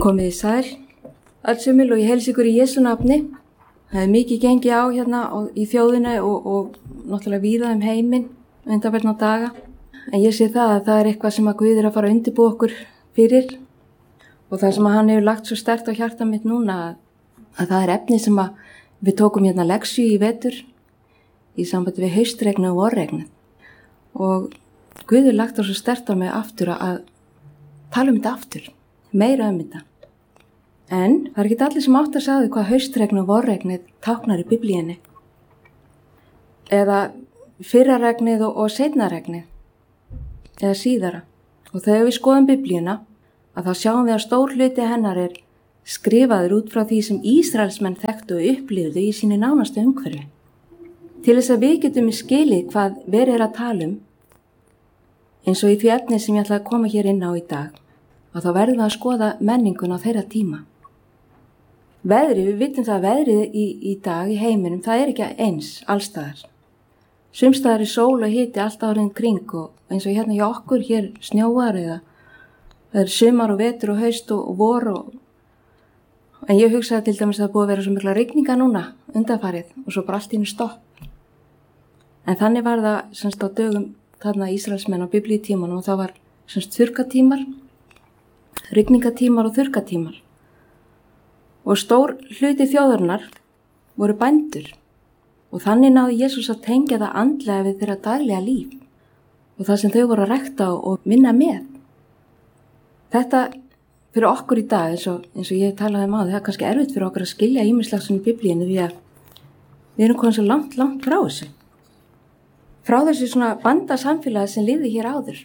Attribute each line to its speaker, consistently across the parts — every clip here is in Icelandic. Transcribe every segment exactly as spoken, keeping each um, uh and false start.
Speaker 1: Komið í sæl, allsumil og ég heilsa ykkur í Jesú nafni. Það er mikið gengið á hérna í þjóðinni og, og náttúrulega víða um heiminn undanfarna daga. En ég sé það að það er eitthvað sem að Guð er að fara að undirbúa okkur fyrir og það sem að hann hefur lagt svo sterkt á hjarta mitt núna að, að það er efni sem að við tókum hérna leksju í vetur í sambandi við haustregnu og vorregnu. Og Guð er lagt á svo sterkt á mig aftur að tala um þetta aftur, meira um þetta. En það er ekki allir sem átt að sagði hvað haustregn og vorregnið táknar í biblíunni. Eða fyrraregnið og, og seinnaregnið. Eða síðara. Og þegar við skoðum biblíuna, að þá sjáum við að stór hluti hennar er skrifaður út frá því sem Ísraelsmenn þekktu og upplifðu í sínu nánastu umhverfi. Til þess að við getum skilið hvað verið er að tala um, eins og í því efni sem ég ætla að koma hér inn á í dag, að þá verðum við að skoða menningun á þeirra tíma. Veðrið, við vitum það að veðrið í, í dag í heiminum, það er ekki eins allstaðar. Sumstaðar er sól og hiti allt árið kring og eins og hérna hjá okkur hér snjóar eða það er sumar og vetur og haust og, og vor og en ég hugsaði til dæmis að það búið að vera svo mikla rigninga núna undanfarið og svo bara allt í einu stopp. En þannig var það semst á dögum þarna Ísraelsmenn á biblíutímanum og það var semst þurrkatímar, rigningatímar og þurrkatímar. Og stór hluti þjóðarinnar voru bændur og þannig náði Jesús að tengja það andlega við þeirra daglega líf og það sem þau voru að rækta og minna með. Þetta fyrir okkur í dag, eins og, eins og ég talaði um á, það er kannski erfitt fyrir okkur að skilja ýmislegt svona í biblíunni því að við erum komið svo langt, langt frá þessu. Frá þessu svona bandasamfélagi sem lifði hér áður.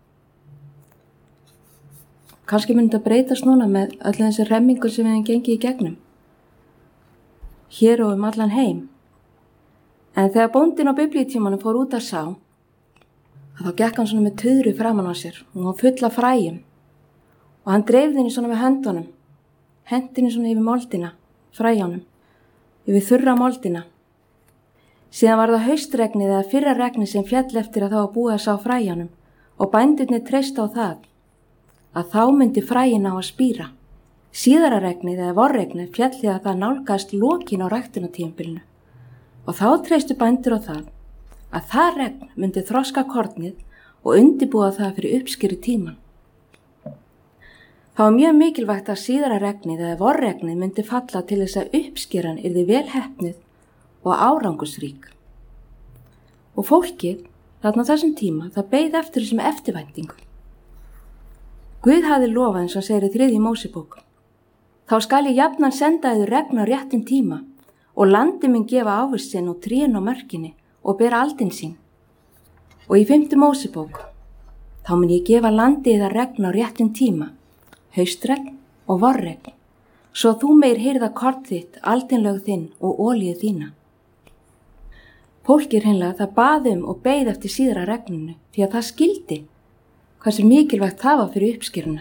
Speaker 1: Kannski myndi þetta breytast núna með öllu þessi remmingur sem við hefum gengið í gegnum. Hér og um allan heim. En þegar bóndinn á biblíutímanum fór út að sá, að þá gekk hann svona með tuðru framan á sér og hann var full af fræjum. Og hann dreifði henni svona með höndunum, hendi henni svona yfir moldina, fræjánum, yfir þurra moldina. Síðan var það haustregnið eða fyrraregnið sem fjall eftir að það var búið að sá fræjánum og bændurnir treysta á það, að þá myndi fræin á að spíra. Síðararegnið eða vorregnið fjallið að það nálgast lokin á ræktunartímabilinu. Og þá treystu bændur á það, að það regn myndi þroska kornið og undirbúa það fyrir uppskýri tíman. Það var mjög mikilvægt að síðararegnið eða vorregnið myndi falla til þess að uppskýran yrði vel heppnið og árangusrík. Og fólkið, þarna þessum tíma, það beið eftir þessum eftirvæntingu. Guð hafði lofað eins og segir í þriðju Mósebók. Þá skal ég jafnan senda yður regn á réttum tíma og landi mun gefa ávist sinn og trén á mörkinni og bera aldin sín. Og í fimmtu Mósebók, þá mun ég gefa landi yðar regn á réttum tíma, haustregn og vorregn, svo þú meir heyrða korn þitt, aldinlög þinn og olíu þína. Fólkið hreinlega það baði um og beið eftir síðara regninu því að það skildi hversu mikilvægt það var fyrir uppskýruna.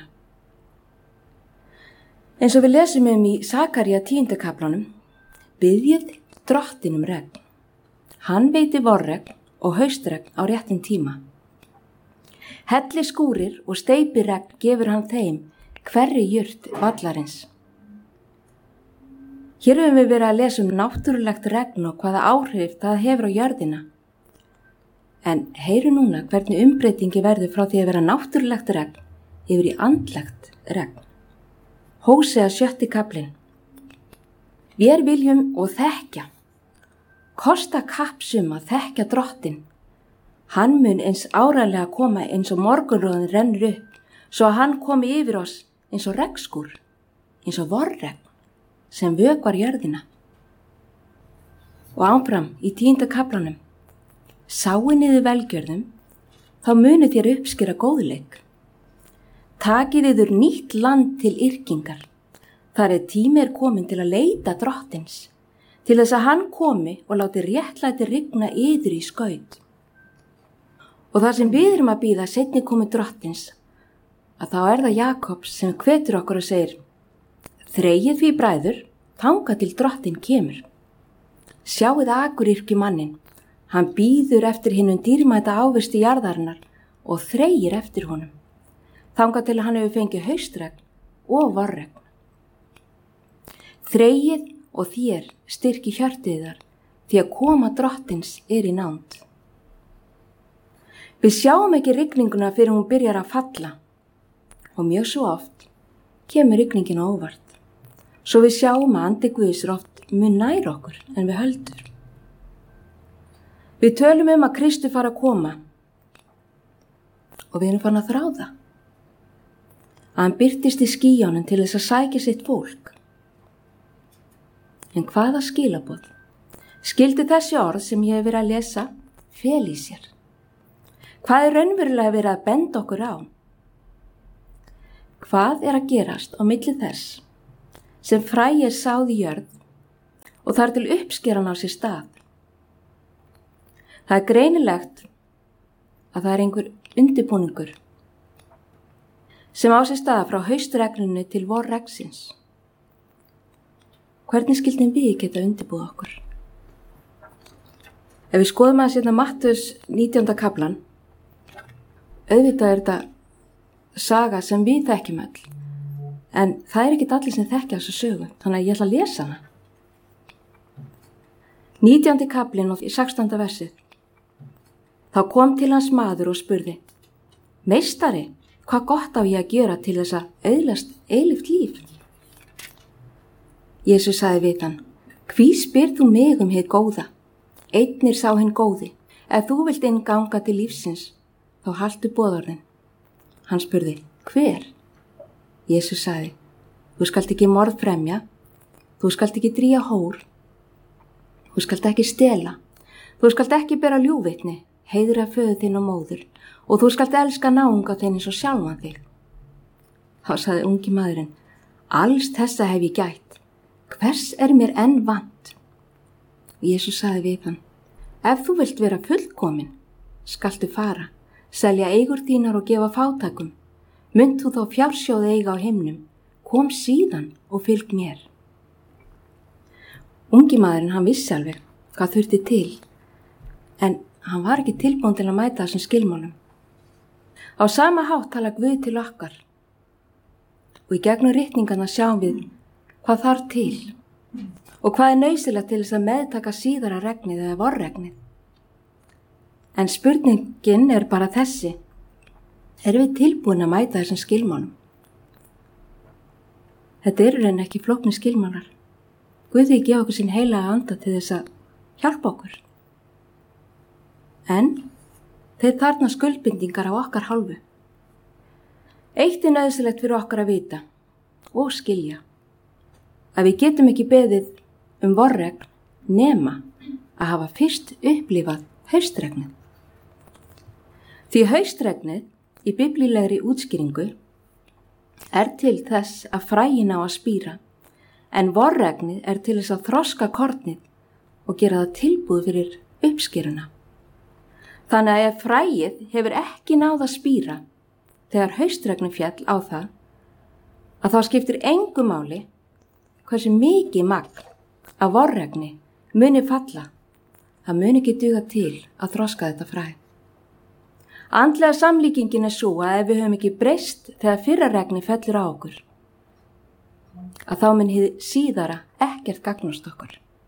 Speaker 1: Eins og við lesum um í Sakaría tíunda kaflanum, biðjið drottin um regn. Hann veiti vorregn og haustregn á réttum tíma. Helli skúrir og steypi regn gefur hann þeim hverri jurt vallarins. Hér höfum við verið að lesa um náttúrulegt regn og hvaða áhrif það hefur á jörðina. En heyru núna hvernig umbreytingi verður frá því að vera náttúrulegt regn yfir í andlegt regn. Hósea sjötti kaflinn. Vér viljum og þekkja. Kosta kappsum að þekkja drottin. Hann mun eins áreiðanlega koma eins og morgunroðin rennur upp, svo að hann komi yfir oss eins og regnskúr, eins og vorregn sem vökvar jörðina. Og áfram í tíunda kaflanum. Sáið niður velgjörðum, þá munið þér uppskýra góðleik. Takið yður nýtt land til yrkingar. Þar er tími er komin til að leita drottins, til þess að hann komi og láti réttlæti rigna yður í skaut. Og það sem við erum að bíða seinni komi drottins, að þá er það Jakobs sem hvetur okkur og segir, þreyið því bræður, þangað til drottin kemur. Sjáið akuryrkju mannin, hann bíður eftir hinum dýrmæta ávexti jarðarinnar og þreyir eftir honum. Þangað til hann hefur fengið haustregn og vorregn. Þreyið og þér styrki hjörtuðar því að koma drottins er í nánd. Við sjáum ekki rigninguna fyrir hún byrjar að falla og mjög svo oft kemur rigningin á óvart. Svo við sjáum að andi Guðs er oft mun nær okkur en við höldum. Við tölum um að Kristi fara að koma og við erum farin að þrá það. Að hann birtist í skýjunum til þess að sækja sitt fólk. En hvaða skilaboð skildi þessi orð sem ég hef verið að lesa fel í sér? Hvað er raunverulega verið að benda okkur á? Hvað er að gerast á milli þess sem fræ er sáð í jörð og þar til uppskeran á sér stað? Það er greinilegt að það er einhver undirbúningur sem á sér stað frá haustregninu til vorregnsins. Hvernig skildum við geta undirbúið okkur? Ef við skoðum að sérna Mattheus nítjánda kaflan, auðvitað er þetta saga sem við þekkjum öll, en það er ekkert allir sem þekkja þessu sögu, þannig að ég ætla að lesa hana. nítjándi kaflinn og sextánda versið. Þá kom til hans maður og spurði: Meistari, hvað gott á ég að gera til þess að öðlast eilíft líf? Jesús sagði við hann: Hví spyrð þú mig um hið góða? Einn er sá hinn góði. Ef þú vilt inn ganga til lífsins, þá haltu boðorðin. Hann spurði: Hver? Jesús sagði: Þú skalt ekki morð fremja, þú skalt ekki dría hór, þú skalt ekki stela, þú skalt ekki bera ljúgvitni, heiðra föður þinn og móður, og þú skalt elska náunga þinn eins og sjálfan þig. Þá sagði ungi maðurinn: Alls þessa hef ég gætt. Hvers er mér enn vant? Jesús sagði við hann: Ef þú vilt vera fullkomin, skaltu fara, selja eigur þínar og gefa fátækum. Munt þú þá fjársjóð eiga á himnum, kom síðan og fylg mér. Ungi maðurinn, hann vissi alveg hvað þurfti til, en hann var ekki tilbúin til að mæta þessum skilmálum. Á sama hátt tala Guð til okkar og í gegnum ritningarna sjáum við hvað þarf til og hvað er nauðsynlegt til þess að meðtaka síðara regnið eða vorregnið. En spurningin er bara þessi: erum við tilbúin að mæta þessum skilmálum? Þetta eru enn ekki flóknir skilmálar. Guð því gefa okkur sinn heilaga anda til þess að hjálpa okkur. En þeir þarna skuldbindingar á okkar hálfu. Eitt er nauðsynlegt fyrir okkar að vita og skilja, að við getum ekki beðið um vorregn nema að hafa fyrst upplifað haustregnið. Því haustregnið í biblílegri útskýringu er til þess að fræin á að spíra, en vorregnið er til þess að þroska kornið og gera það tilbúð fyrir uppskýruna. Þannig að ef fræið hefur ekki náð að spíra þegar haustregnið fjall á það, að þá skiptir engu máli hversu mikið magn af vorregni muni falla, það muni ekki duga til að þroska þetta fræ. Andlega samlíkingin er svo að ef við höfum ekki breyst þegar fyrra regni fellur á okkur, að þá mun hið síðara ekkert gagnast okkur.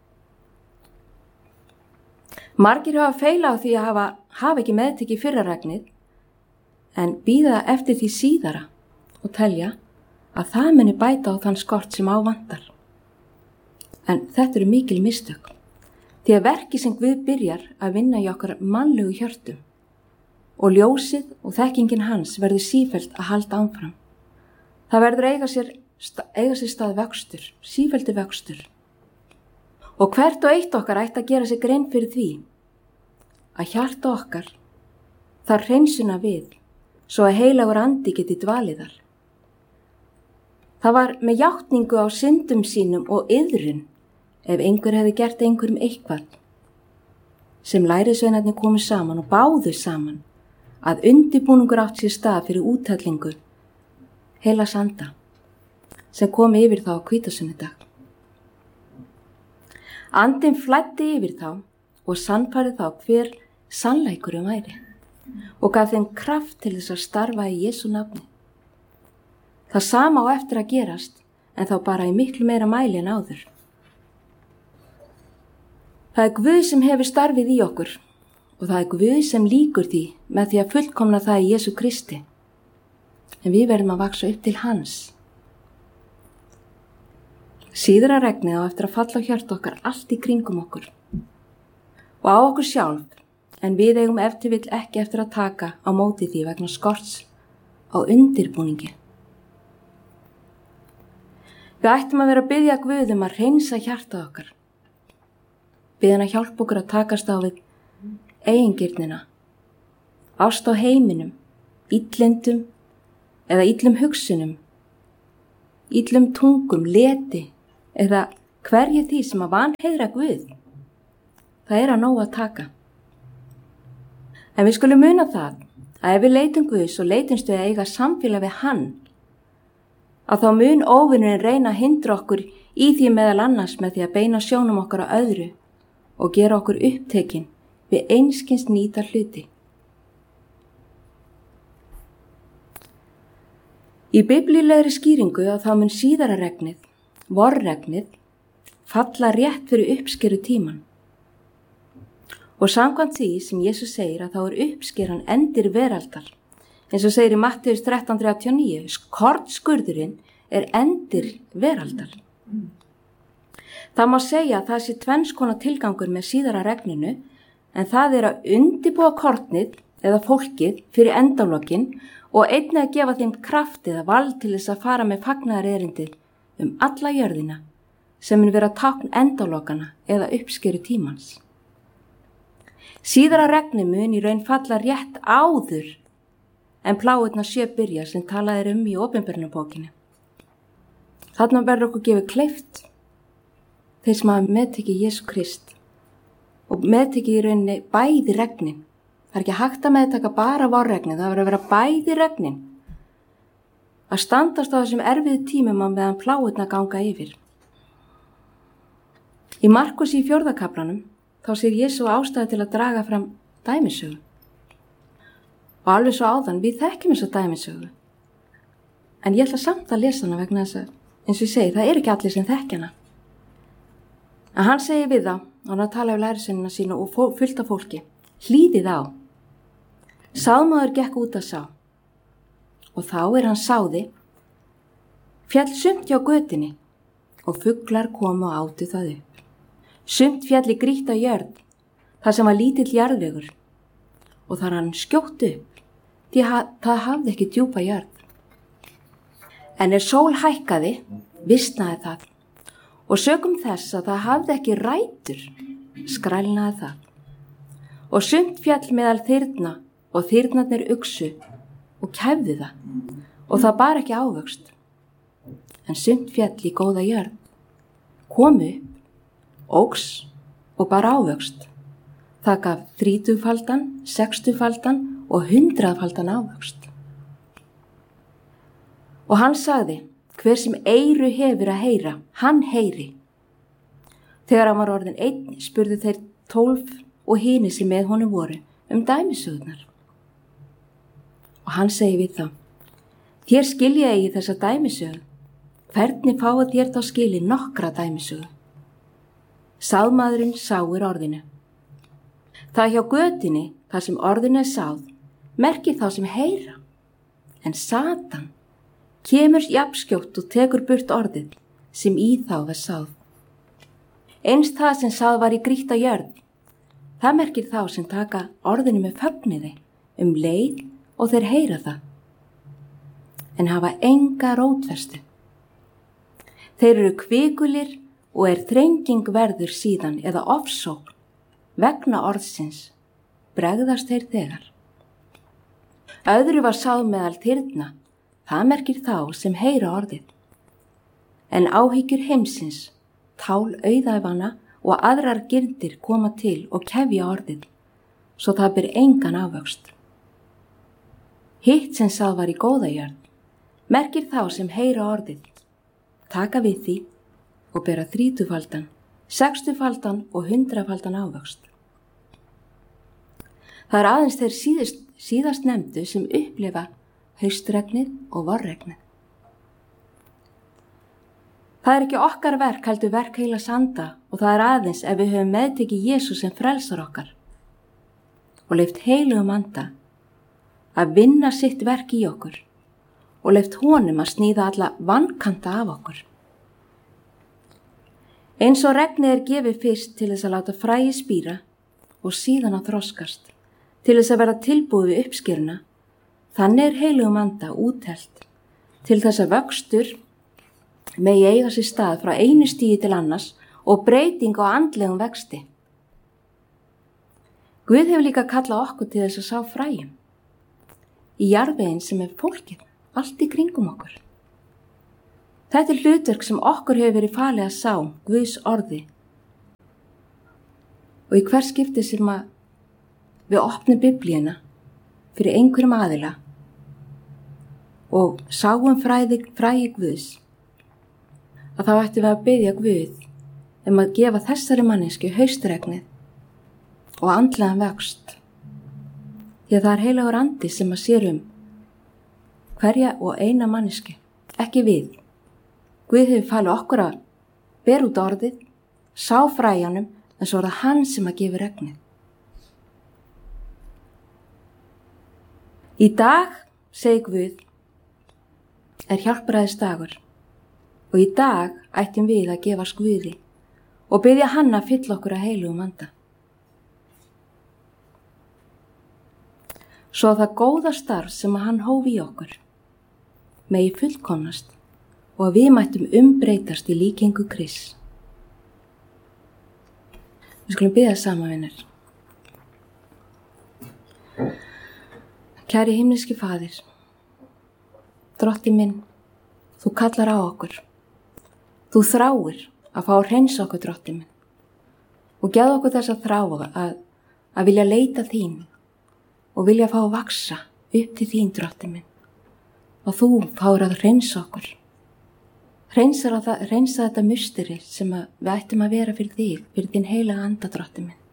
Speaker 1: Margir hafa feila á því að hafa, hafa ekki meðtekið fyrra regnið, en bíða eftir því síðara og telja að það muni bæta á þann skort sem á vantar. En þetta eru mikil mistök, því að verki sem Guð byrjar að vinna í okkar mannlegu hjörtum og ljósið og þekkingin hans verður sífellt að halda áfram. Það verður eiga sér, eiga sér stað vöxtur, sífelldi vöxtur. Og hvert og eitt okkar ætti að gera sér grein fyrir því að hjarta okkar þarf hreinsuna við svo að heilagur andi geti dvaliðar. Það var með játningu á syndum sínum og iðrun ef einhver hefði gert einhverjum eitthvað sem lærisveinarnir komu saman og báðu saman að undirbúningur átt sér stað fyrir úthellingu heilags anda sem kom yfir þá á hvítasunnudag. Andinn flæddi yfir þá og sannfærði þá hver sannleikurinn væri og gaf þeim kraft til þess að starfa í Jesú nafni. Það sama á eftir að gerast en þá bara í miklu meira mæli en áður. Það er Guð sem hefur starfið í okkur og það er Guð sem líkur því með því að fullkomna það í Jesú Kristi. En við verðum að vaksa upp til hans. Síðara regnið á eftir að falla á hjörtu okkar allt í kringum okkur og á okkur sjálf, en við eigum eftir vill ekki eftir að taka á móti því vegna skorts á undirbúningi. Við ættum að vera að biðja Guð um að hreinsa hjartað okkar. Biðja hann að hjálpa okkur að takast á við eigingirnina, ást á heiminum, illindum eða illum hugsunum, illum tungum, leti eða hverju því sem að vanheiðra Guð. Það er að nóg að taka. En við skulum muna það að ef við leitum Guðs og leitumst við að eiga samfélag við hann, að þá mun óvinurinn reyna að hindra okkur í því meðal annars með því að beina sjónum okkar á öðru og gera okkur upptekin við einskins nýta hluti. Í biblílegri skýringu að þá mun síðara regnið, vorregnið, falla rétt fyrir uppskeru tíman. Og samkvæmt því sem Jesús segir að þá er uppskeran endir veraldar, eins og segir í Mattheus þrettán þrjátíu og níu, kornskurðurinn er endir veraldar. Það má segja að það sé tvenns konar tilgangur með síðara regninu, en það er að undirbúa kornið eða fólkið fyrir endalokkin og einnig að gefa þeim kraft eða vald til þess að fara með fagnaðarerindið um alla jörðina sem mun vera tákn endalokana eða uppskeru tímans. Síðara regni mun í raun falla rétt áður en plágurnar sjö byrja sem talað er um í opinberunarbókinni. Þarna verður okkur gefið kleift þeir sem hafa meðtekið Jesú Krist og meðtekið í rauninni bæði regnin. Það er ekki hægt að meðtaka bara vorregnin, það verður að vera bæði regnin. Að standast á þessum erfiðu tímum á meðan plágurnar ganga yfir. Í Markus í fjórða kaflanum þá sér Jesú ástæðu til að draga fram dæmisögu. Og alveg svo áðan, við þekkjum þessa dæmisögu. En ég ætla samt að lesa hana vegna þess að, eins og ég segi, það er ekki allir sem þekkja hana. En hann segir við þá, hann að tala um lærisveinina sína og fullt af fólki, hlýðið á. Sáðmaður gekk út að sá. Og þá er hann sáði, fjall sumt hjá götunni og fuglar komu og átu það upp. Sumt fjall í grýtta jörð, þar sem var lítill jarðvegur og þar hann skjótt upp, því að það hafði ekki djúpa jörð. En er sól hækkaði, visnaði það og sökum þess að það hafði ekki rætur, skrælnaði það. Og sumt fjall meðal þyrna og þyrnarnir uxu og kæfði það og það bar ekki ávöxt. En sumt fjall í góða jörð, komu upp, óks og bar ávöxt. Það gaf þrítugfaldan, sextugfaldan og hundraðfaldan ávöxt. Og hann sagði, hver sem eyru hefur að heyra, hann heyri. Þegar hann var orðin einn, spurðu þeir tólf og hini sem með honum voru um dæmisögurnar. Og hann segi við þá, þér skilja eigi þessa dæmisögu, hvernig fáið þér þá skili nokkra dæmisögu? Sáðmaðurinn sáir orðinu. Það hjá götunni, þar sem orðinu er sáð, merkir þá sem heyra. En Satan kemur jafnskjótt og tekur burt orðið sem í þá var sáð. Eins það sem sáð var í grýtta jörð, það merkir þá sem taka orðinu með fögnuði um leið og þeir heyra það. En hafa enga rótfestu. Þeir eru kvikulir og er þrenging verður síðan eða ofsókn vegna orðsins, bregðast þeir þegar. Öðru var sáð meðal þyrna, það merkir þá sem heyra orðið. En áhyggjur heimsins, tál auðæfana og aðrar gyrndir koma til og kefja orðið, svo það ber engan ávöxt. Hitt sem sáð var í góða jörð, merkir þá sem heyra orðið, taka við því og bera þrítugfaldan, sextugfaldan og hundraðfaldan ávöxt. Það er aðeins þeir síðast, síðast nefndu sem upplifa haustregnið og vorregnið. Það er ekki okkar verk heldur verk heilags anda og það er aðeins ef við höfum meðtekið Jesús sem frelsar okkar og leyft heilugum anda að vinna sitt verk í okkur og leyft honum að sníða alla vankanta af okkur. Eins og regnið er gefið fyrst til þess að láta fræið spíra og síðan að þroskast, til þess að vera tilbúið við uppskýruna, þannig er heilugum anda úthelt til þess að vöxtur megi eiga sér stað frá einu stigi til annars og breyting á andlegum vexti. Guð hefur líka kallað okkur til þess að sá fræjum í jarðveginn sem er fólkið, allt í kringum okkur. Þetta er hlutverk sem okkur hefur verið falið að sá, Guðs orði. Og í hver skipti sem að við opnum Biblíuna fyrir einhverjum aðila og sáum fræði, fræði Guðs, að þá ættum við að biðja Guð um að gefa þessari mannesku haustregnið og andlegan vöxt. Því að það er heilagur andi sem að sér um hverja og eina mannesku, ekki við. Guð hefur falið okkur að bera út orðið, sá fræjanum, en svo er það hann sem að gefa regnið. Í dag, segi Guð, er hjálpræðisdagur og í dag ættum við að gefa Guði og biðja hann að fylla okkur að heilugum anda. Svo það góða starf sem að hann hófi í okkur megi fullkomnast og að við mættum umbreytast í líkingu Krists. Við skulum biðja saman, vinir. Kæri himneski Faðir, Drottinn minn, þú kallar á okkur. Þú þráir að fá að hreinsa okkur, Drottinn minn, og gefðu okkur þess að þrá að, að vilja leita þín og vilja fá að vaksa upp til þín, Drottinn minn, og þú fáir að hreinsa okkur. Hreinsa, það, hreinsa þetta musteri sem að við ættum að vera fyrir þig, fyrir þín heilaga anda, Drottinn minn.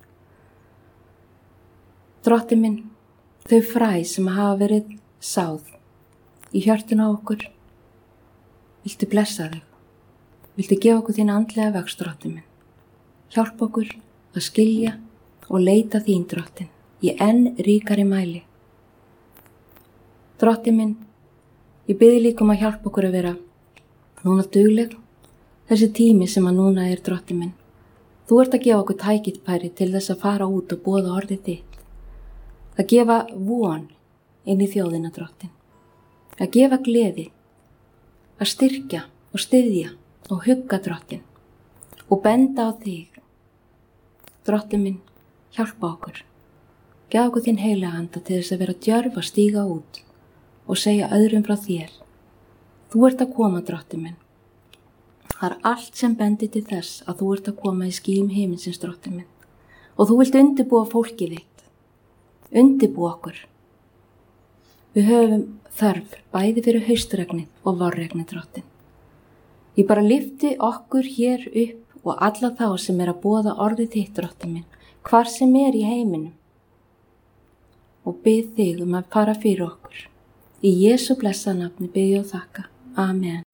Speaker 1: Drottinn minn, þau fræ sem að hafa verið sáð í hjörtuna á okkur, viltu blessa þau, viltu gefa okkur þín andlega vöxt, Drottinn minn. Hjálpa okkur að skilja og leita þín, Drottinn, í enn ríkari mæli. Drottinn minn, ég biði líka um að hjálpa okkur að vera núna dugleg, þessi tími sem að núna er, Drottinn minn. Þú ert að gefa okkur tækifæri til þess að fara út og boða orðið þitt. Að gefa von inn í þjóðina, Drottinn. Að gefa gleði, að styrkja og styðja og hugga, Drottinn, og benda á þig. Drottinn minn, hjálpa okkur. Gef okkur þín heilaga anda til þess að vera djörf að stíga út og segja öðrum frá þér. Þú ert að koma, Drottinn minn. Það er allt sem bendir til þess að þú ert að koma í skýjum himinsins, Drottinn minn. Og þú vilt undirbúa fólkið þitt. Undirbúa okkur. Við höfum þörf bæði fyrir haustregnið og vorregnið, Drottinn. Ég bara lyfti okkur hér upp og alla þá sem er að boða orðið þitt, Drottinn minn, hvar sem er í heiminum. Og bið þig um að fara fyrir okkur. Í Jesú blessa nafni bið ég og þakka. Amen.